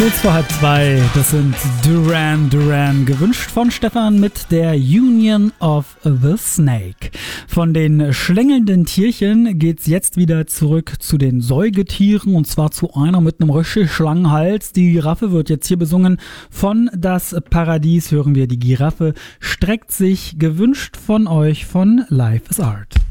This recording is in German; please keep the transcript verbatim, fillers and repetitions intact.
Kurz vor halb zwei, das sind Duran Duran, gewünscht von Stefan mit der Union of the Snake. Von den schlängelnden Tierchen geht's jetzt wieder zurück zu den Säugetieren, und zwar zu einer mit einem richtig langen Hals. Die Giraffe wird jetzt hier besungen. Von Das Paradies hören wir die Giraffe, streckt sich, gewünscht von euch von Life is Art.